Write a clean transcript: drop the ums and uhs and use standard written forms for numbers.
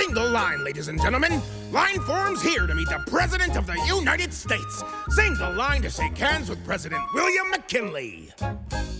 Single line, ladies and gentlemen. Line forms here to meet the President of the United States. Single line to shake hands with President William McKinley.